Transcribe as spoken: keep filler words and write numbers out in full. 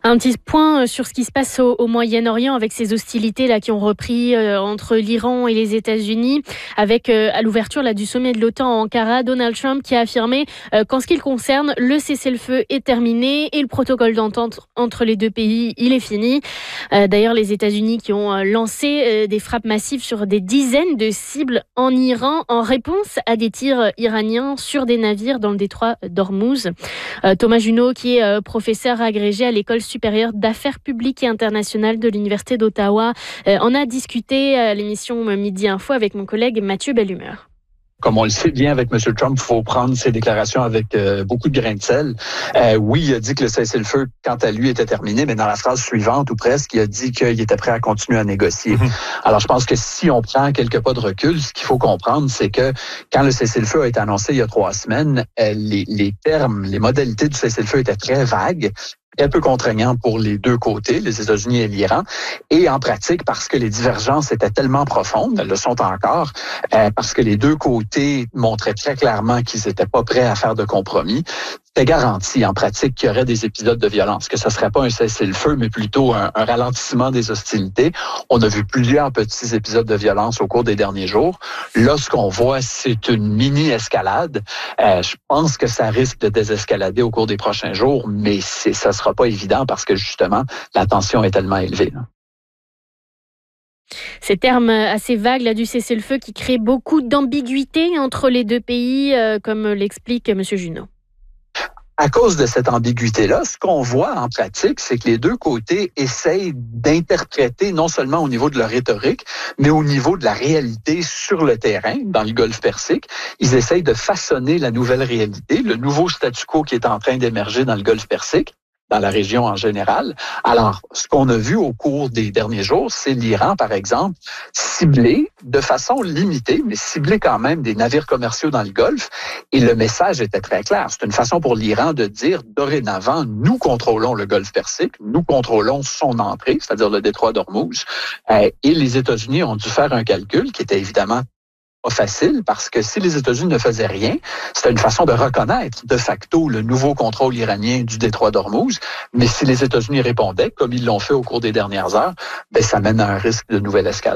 Un petit point sur ce qui se passe au, au Moyen-Orient avec ces hostilités là qui ont repris euh, entre l'Iran et les États-Unis, avec euh, à l'ouverture là du sommet de l'OTAN à Ankara, Donald Trump qui a affirmé euh, qu'en ce qui le concerne, le cessez-le-feu est terminé et le protocole d'entente entre les deux pays, il est fini. Euh, d'ailleurs, les États-Unis qui ont euh, lancé euh, des frappes massives sur des dizaines de cibles en Iran en réponse à des tirs iraniens sur des navires dans le détroit d'Ormuz. Euh, Thomas Junot, qui est euh, professeur agrégé à l'école supérieure d'affaires publiques et internationales de l'Université d'Ottawa, euh, en a discuté à l'émission Midi Info avec mon collègue Mathieu Bellumeur. Comme on le sait bien avec M. Trump, il faut prendre ses déclarations avec euh, beaucoup de grains de sel. Euh, oui, il a dit que le cessez-le-feu, quant à lui, était terminé, mais dans la phrase suivante, ou presque, il a dit qu'il était prêt à continuer à négocier. Mm-hmm. Alors, je pense que si on prend quelques pas de recul, ce qu'il faut comprendre, c'est que quand le cessez-le-feu a été annoncé il y a trois semaines, euh, les, les termes, les modalités du cessez-le-feu étaient très vagues, un peu contraignant pour les deux côtés, les États-Unis et l'Iran, et en pratique, parce que les divergences étaient tellement profondes, elles le sont encore, euh, parce que les deux côtés montraient très clairement qu'ils n'étaient pas prêts à faire de compromis. C'était garanti en pratique qu'il y aurait des épisodes de violence, que ce ne serait pas un cessez-le-feu, mais plutôt un, un ralentissement des hostilités. On a vu plusieurs petits épisodes de violence au cours des derniers jours. Là, ce qu'on voit, c'est une mini-escalade. Euh, je pense que ça risque de désescalader au cours des prochains jours, mais c'est, ça ne sera pas évident parce que justement, la tension est tellement élevée. Là. Ces termes assez vagues là, du cessez-le-feu qui créent beaucoup d'ambiguïté entre les deux pays, euh, comme l'explique M. Junot. À cause de cette ambiguïté-là, ce qu'on voit en pratique, c'est que les deux côtés essayent d'interpréter non seulement au niveau de leur rhétorique, mais au niveau de la réalité sur le terrain, dans le Golfe Persique. Ils essayent de façonner la nouvelle réalité, le nouveau statu quo qui est en train d'émerger dans le Golfe Persique, dans la région en général. Alors, ce qu'on a vu au cours des derniers jours, c'est l'Iran, par exemple, cibler de façon limitée, mais cibler quand même des navires commerciaux dans le Golfe. Et le message était très clair. C'est une façon pour l'Iran de dire, dorénavant, nous contrôlons le Golfe Persique, nous contrôlons son entrée, c'est-à-dire le détroit d'Ormuz. Euh, et les États-Unis ont dû faire un calcul qui était évidemment pas facile, parce que si les États-Unis ne faisaient rien, c'était une façon de reconnaître de facto le nouveau contrôle iranien du détroit d'Ormuz. Mais si les États-Unis répondaient, comme ils l'ont fait au cours des dernières heures, ben ça mène à un risque de nouvelle escalade.